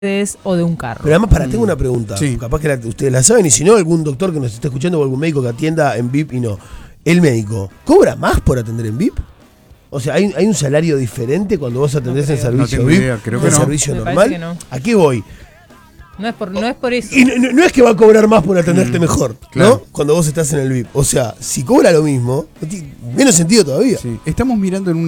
o de un carro. Pero además, tengo una pregunta. Sí. Capaz que ustedes la saben, y si no, algún doctor que nos esté escuchando o algún médico que atienda en VIP y no. El médico, ¿cobra más por atender en VIP? O sea, ¿hay un salario diferente cuando vos atendés en servicio VIP? Creo que ¿En no. servicio Me normal? que no. ¿A qué voy? No es por eso. Y no es que va a cobrar más por atenderte mejor, claro. ¿no? Cuando vos estás en el VIP. O sea, si cobra lo mismo, menos sentido todavía. Sí. Estamos mirando en un